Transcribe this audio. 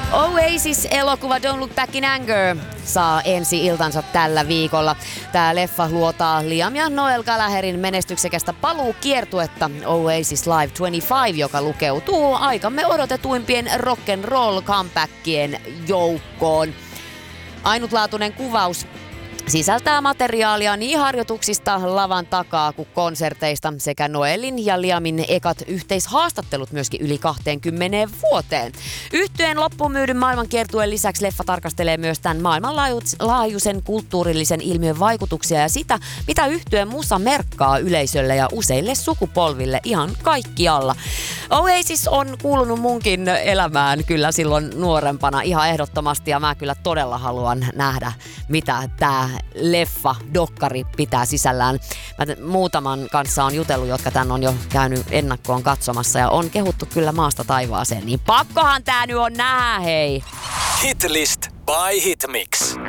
Oasis-elokuva Don't Look Back in Anger saa ensi-iltansa tällä viikolla. Tää leffa luotaa Liam ja Noel Gallagherin menestyksekästä paluukiertuetta Oasis Live 25, joka lukeutuu aikamme odotetuimpien rock'n'roll comebackien joukkoon. Ainutlaatuinen kuvaus sisältää materiaalia niin harjoituksista lavan takaa kuin konserteista sekä Noelin ja Liamin ekat yhteishaastattelut myöskin yli 20 vuoteen. Yhtyeen loppuun myydyn maailmankiertueen lisäksi leffa tarkastelee myös tämän maailmanlaajuisen kulttuurillisen ilmiön vaikutuksia ja sitä, mitä yhtyeen musa merkkaa yleisölle ja useille sukupolville ihan kaikkialla. Oasis on kuulunut munkin elämään kyllä silloin nuorempana ihan ehdottomasti ja mä kyllä todella haluan nähdä, mitä tää leffa, dokkari pitää sisällään. Mä muutaman kanssa on jutellut, jotka tän on jo käynyt ennakkoon katsomassa ja on kehuttu kyllä maasta taivaaseen, niin pakkohan tää nyt on nähdä, hei! Hitlist by Hitmix.